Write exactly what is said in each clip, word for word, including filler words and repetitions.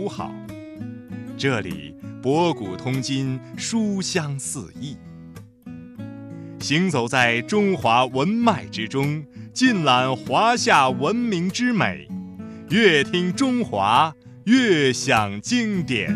友好。这里博古通今，书香四溢，行走在中华文脉之中，尽览华夏文明之美，越听中华，越享经典。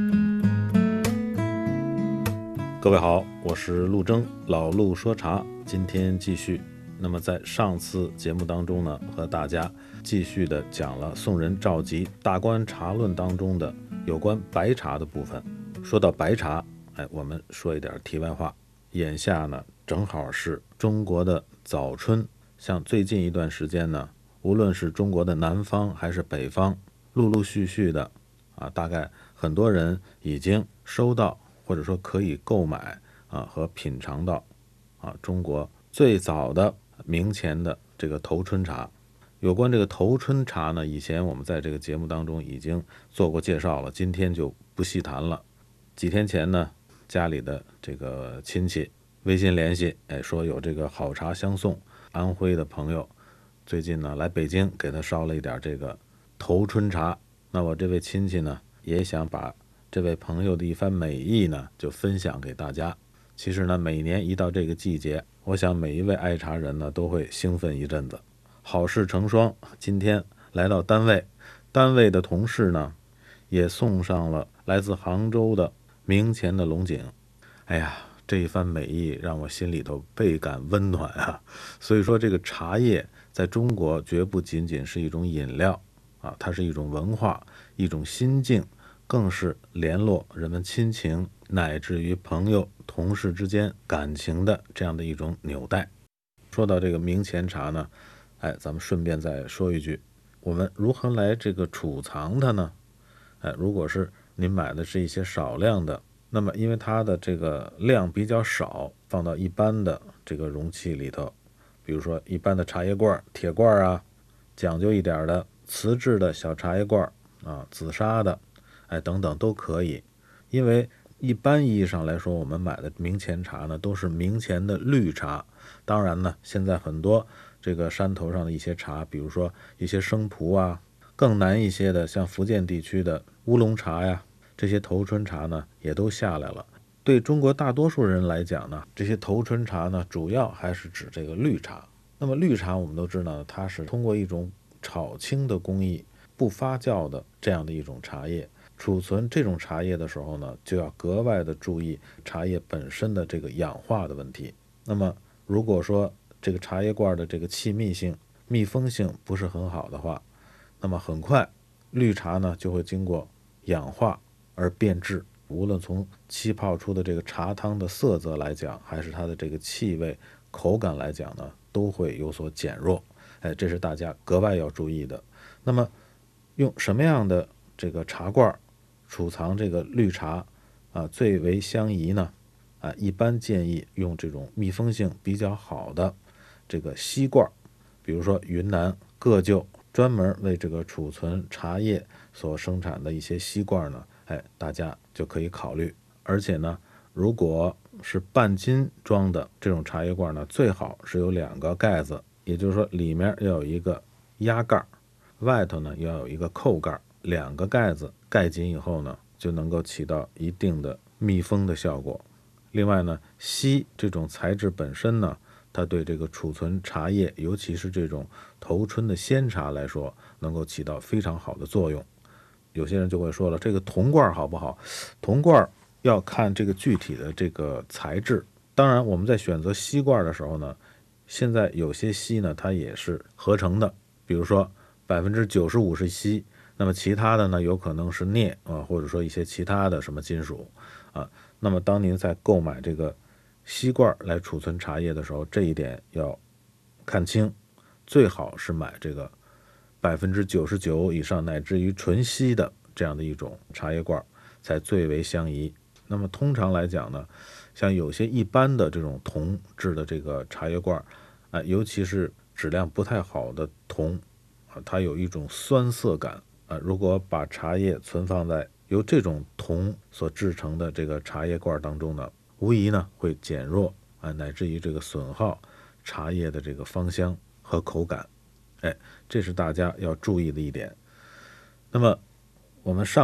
各位好，我是陆征，老陆说茶，今天继续。那么在上次节目当中呢，和大家继续的讲了宋人赵佶《大观茶论》当中的有关白茶的部分。说到白茶，哎，我们说一点题外话。眼下呢，正好是中国的早春，像最近一段时间呢，无论是中国的南方还是北方，陆陆续续的啊，大概很多人已经收到或者说可以购买啊和品尝到啊中国最早的明前的这个头春茶。有关这个头春茶呢，以前我们在这个节目当中已经做过介绍了，今天就不细谈了。几天前呢，家里的这个亲戚微信联系，哎，说有这个好茶相送，安徽的朋友最近呢来北京给他烧了一点这个头春茶。那我这位亲戚呢，也想把这位朋友的一番美意呢，就分享给大家。其实呢，每年一到这个季节，我想每一位爱茶人呢，都会兴奋一阵子。好事成双，今天来到单位，单位的同事呢，也送上了来自杭州的明前的龙井。哎呀，这一番美意让我心里头倍感温暖啊！所以说，这个茶叶在中国绝不仅仅是一种饮料啊，它是一种文化，一种心境，更是联络人们亲情乃至于朋友同事之间感情的这样的一种纽带。说到这个明前茶呢，哎，咱们顺便再说一句，我们如何来这个储藏它呢？哎，如果是您买的是一些少量的，那么因为它的这个量比较少，放到一般的这个容器里头，比如说一般的茶叶罐、铁罐啊，讲究一点的瓷质的小茶叶罐啊，紫砂的，哎，等等都可以。因为一般意义上来说，我们买的明前茶呢，都是明前的绿茶。当然呢，现在很多这个山头上的一些茶，比如说一些生蒲啊，更难一些的像福建地区的乌龙茶呀，这些头春茶呢也都下来了。对中国大多数人来讲呢，这些头春茶呢主要还是指这个绿茶。那么绿茶我们都知道，它是通过一种炒青的工艺，不发酵的这样的一种茶叶。储存这种茶叶的时候呢，就要格外的注意茶叶本身的这个氧化的问题。那么如果说这个茶叶罐的这个气密性、密封性不是很好的话，那么很快绿茶呢就会经过氧化而变质，无论从气泡出的这个茶汤的色泽来讲，还是它的这个气味、口感来讲呢，都会有所减弱。哎，这是大家格外要注意的。那么用什么样的这个茶罐储藏这个绿茶啊最为相宜呢？啊，一般建议用这种密封性比较好的这个锡罐，比如说云南个旧专门为这个储存茶叶所生产的一些锡罐呢，哎，大家就可以考虑。而且呢，如果是半斤装的这种茶叶罐呢，最好是有两个盖子，也就是说里面要有一个压盖，外头呢要有一个扣盖，两个盖子盖紧以后呢，就能够起到一定的密封的效果。另外呢，锡这种材质本身呢，它对这个储存茶叶，尤其是这种头春的鲜茶来说，能够起到非常好的作用。有些人就会说了，这个铜罐好不好？铜罐要看这个具体的这个材质。当然我们在选择锡罐的时候呢，现在有些锡呢，它也是合成的，比如说百分之九十五是锡，那么其他的呢，有可能是镍啊，或者说一些其他的什么金属啊。那么当您在购买这个锡罐来储存茶叶的时候，这一点要看清，最好是买这个百分之九十九以上乃至于纯锡的这样的一种茶叶罐才最为相宜。那么通常来讲呢，像有些一般的这种铜制的这个茶叶罐啊，尤其是质量不太好的铜啊，它有一种酸涩感啊。如果把茶叶存放在由这种铜所制成的这个茶叶罐当中呢，无疑呢会减弱啊，乃至于这个损耗茶叶的这个芳香和口感。哎，这是大家要注意的一点。那么我们上